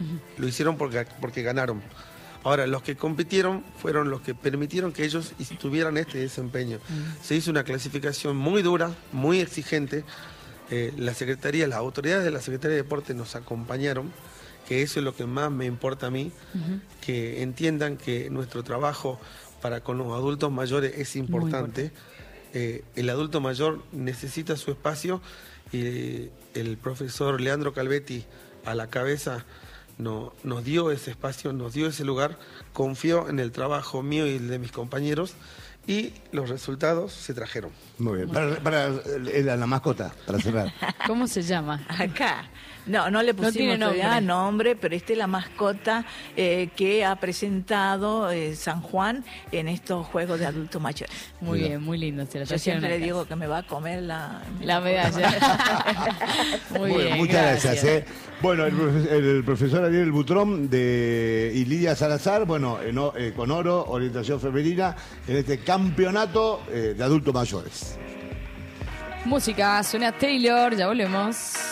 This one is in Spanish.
lo hicieron porque ganaron. Ahora, los que compitieron fueron los que permitieron que ellos tuvieran este desempeño. Se hizo una clasificación muy dura, muy exigente. La Secretaría, las autoridades de la Secretaría de Deporte nos acompañaron, que eso es lo que más me importa a mí, que entiendan que nuestro trabajo para con los adultos mayores es importante. El adulto mayor necesita su espacio y el profesor Leandro Calvetti a la cabeza nos dio ese espacio, nos dio ese lugar, confió en el trabajo mío y el de mis compañeros y los resultados se trajeron. Muy bien. Para la mascota, para cerrar. ¿Cómo se llama? Acá. No le pusimos todavía nombre, pero esta es la mascota que ha presentado San Juan en estos Juegos de Adultos Mayores. Muy bien, muy lindo. Yo siempre le digo que me va a comer la medalla. Muy bien, muchas gracias. Bueno, el profesor Ariel Butrón y Lidia Salazar, bueno, con oro, orientación femenina, en este campeonato de adultos mayores. Música, suena Taylor, ya volvemos.